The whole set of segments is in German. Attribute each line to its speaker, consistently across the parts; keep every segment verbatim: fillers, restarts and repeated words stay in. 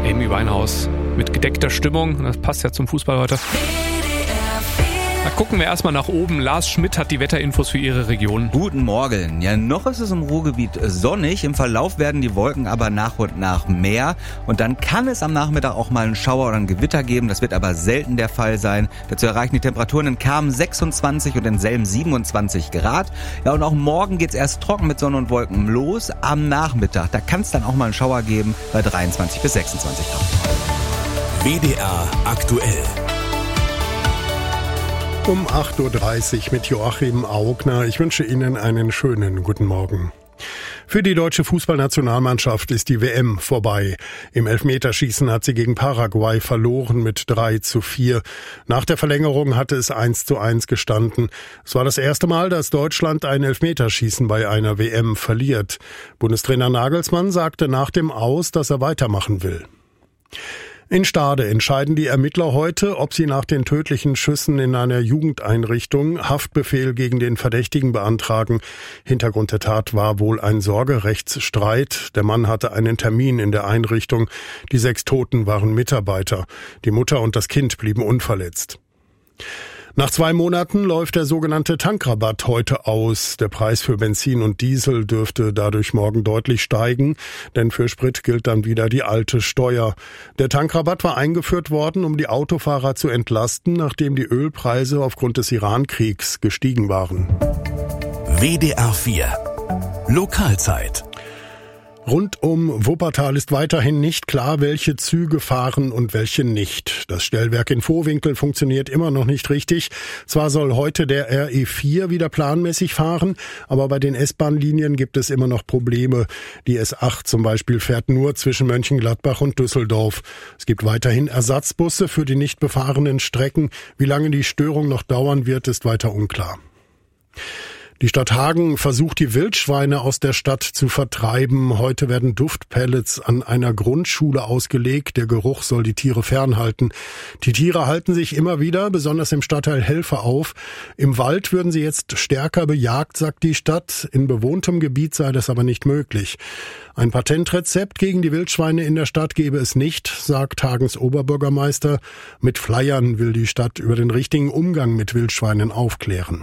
Speaker 1: Amy Winehouse mit gedeckter Stimmung. Das passt ja zum Fußball heute. Da gucken wir erstmal nach oben. Lars Schmidt hat die Wetterinfos für Ihre Region.
Speaker 2: Guten Morgen. Ja, noch ist es im Ruhrgebiet sonnig. Im Verlauf werden die Wolken aber nach und nach mehr. Und dann kann es am Nachmittag auch mal einen Schauer oder ein Gewitter geben. Das wird aber selten der Fall sein. Dazu erreichen die Temperaturen in Kamen sechsundzwanzig und in Selm siebenundzwanzig Grad. Ja, und auch morgen geht's erst trocken mit Sonne und Wolken los. Am Nachmittag, da kann es dann auch mal einen Schauer geben bei dreiundzwanzig bis sechsundzwanzig Grad.
Speaker 3: W D R aktuell.
Speaker 4: Um acht Uhr dreißig mit Joachim Augner. Ich wünsche Ihnen einen schönen guten Morgen. Für die deutsche Fußballnationalmannschaft ist die W M vorbei. Im Elfmeterschießen hat sie gegen Paraguay verloren mit drei zu vier. Nach der Verlängerung hatte es eins zu eins gestanden. Es war das erste Mal, dass Deutschland ein Elfmeterschießen bei einer W M verliert. Bundestrainer Nagelsmann sagte nach dem Aus, dass er weitermachen will. In Stade entscheiden die Ermittler heute, ob sie nach den tödlichen Schüssen in einer Jugendeinrichtung Haftbefehl gegen den Verdächtigen beantragen. Hintergrund der Tat war wohl ein Sorgerechtsstreit. Der Mann hatte einen Termin in der Einrichtung. Die sechs Toten waren Mitarbeiter. Die Mutter und das Kind blieben unverletzt. Nach zwei Monaten läuft der sogenannte Tankrabatt heute aus. Der Preis für Benzin und Diesel dürfte dadurch morgen deutlich steigen, denn für Sprit gilt dann wieder die alte Steuer. Der Tankrabatt war eingeführt worden, um die Autofahrer zu entlasten, nachdem die Ölpreise aufgrund des Iran-Kriegs gestiegen waren.
Speaker 3: W D R vier Lokalzeit.
Speaker 4: Rund um Wuppertal ist weiterhin nicht klar, welche Züge fahren und welche nicht. Das Stellwerk in Vohwinkel funktioniert immer noch nicht richtig. Zwar soll heute der R E vier wieder planmäßig fahren, aber bei den S-Bahn-Linien gibt es immer noch Probleme. Die S acht zum Beispiel fährt nur zwischen Mönchengladbach und Düsseldorf. Es gibt weiterhin Ersatzbusse für die nicht befahrenen Strecken. Wie lange die Störung noch dauern wird, ist weiter unklar. Die Stadt Hagen versucht, die Wildschweine aus der Stadt zu vertreiben. Heute werden Duftpellets an einer Grundschule ausgelegt. Der Geruch soll die Tiere fernhalten. Die Tiere halten sich immer wieder, besonders im Stadtteil Helfe, auf. Im Wald würden sie jetzt stärker bejagt, sagt die Stadt. In bewohntem Gebiet sei das aber nicht möglich. Ein Patentrezept gegen die Wildschweine in der Stadt gebe es nicht, sagt Hagens Oberbürgermeister. Mit Flyern will die Stadt über den richtigen Umgang mit Wildschweinen aufklären.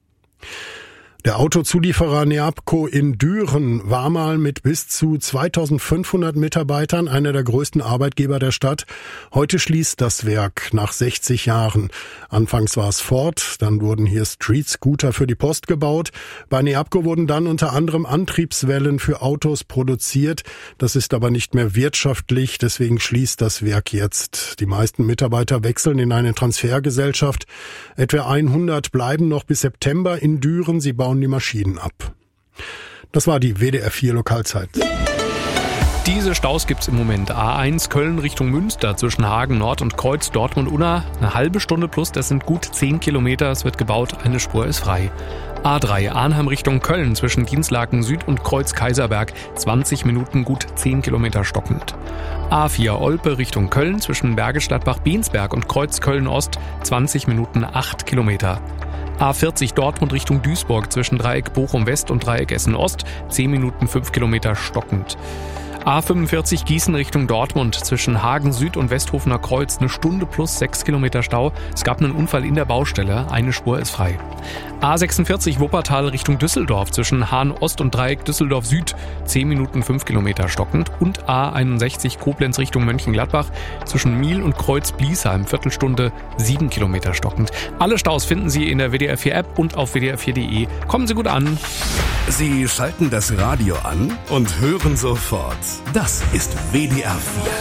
Speaker 4: Der Autozulieferer Neabco in Düren war mal mit bis zu zweitausendfünfhundert Mitarbeitern einer der größten Arbeitgeber der Stadt. Heute schließt das Werk nach sechzig Jahren. Anfangs war es Ford, dann wurden hier Street-Scooter für die Post gebaut. Bei Neabco wurden dann unter anderem Antriebswellen für Autos produziert. Das ist aber nicht mehr wirtschaftlich, deswegen schließt das Werk jetzt. Die meisten Mitarbeiter wechseln in eine Transfergesellschaft. Etwa hundert bleiben noch bis September in Düren. Sie bauen die Maschinen ab. Das war die W D R vier Lokalzeit.
Speaker 1: Diese Staus gibt's im Moment. A eins Köln Richtung Münster zwischen Hagen Nord und Kreuz Dortmund-Unna. Eine halbe Stunde plus, das sind gut zehn Kilometer. Es wird gebaut, eine Spur ist frei. A drei Arnhem Richtung Köln zwischen Dienstlaken Süd und Kreuz Kaiserberg. zwanzig Minuten, gut zehn Kilometer stockend. A vier Olpe Richtung Köln zwischen Bergisch Gladbach-Bensberg und Kreuz Köln-Ost. zwanzig Minuten, acht Kilometer. A vierzig Dortmund Richtung Duisburg zwischen Dreieck Bochum West und Dreieck Essen Ost, zehn Minuten, fünf Kilometer stockend. A fünfundvierzig Gießen Richtung Dortmund zwischen Hagen Süd und Westhofener Kreuz, eine Stunde plus sechs Kilometer Stau. Es gab einen Unfall in der Baustelle, eine Spur ist frei. A sechsundvierzig Wuppertal Richtung Düsseldorf zwischen Hahn Ost und Dreieck Düsseldorf Süd, zehn Minuten, fünf Kilometer stockend. Und A einundsechzig Koblenz Richtung Mönchengladbach zwischen Miel und Kreuz Bliesheim, Viertelstunde, sieben Kilometer stockend. Alle Staus finden Sie in der W D R vier App und auf w d r vier punkt d e. Kommen Sie gut an.
Speaker 3: Sie schalten das Radio an und hören sofort. Das ist W D R vier.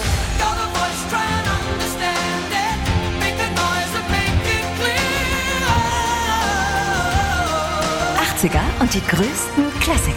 Speaker 5: achtziger und die größten Classics.